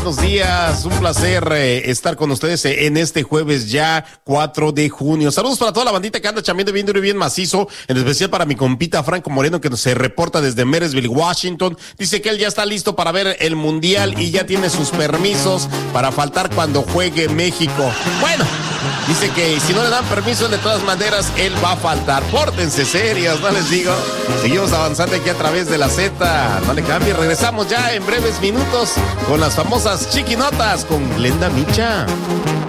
buenos días. Un placer estar con ustedes en este jueves ya 4 de junio. Saludos para toda la bandita que anda chambeando bien duro y bien macizo, en especial para mi compita Franco Moreno, que se reporta desde Marysville, Washington. Dice que él ya está listo para ver el Mundial y ya tiene sus permisos para faltar cuando juegue México. Bueno, dice que si no le dan permiso, de todas maneras, él va a faltar. Pórtense serios, no les digo. Seguimos avanzando aquí a través de la Z. No le cambie, regresamos ya en breves minutos con las famosas chiquinotas con Glenda Micha.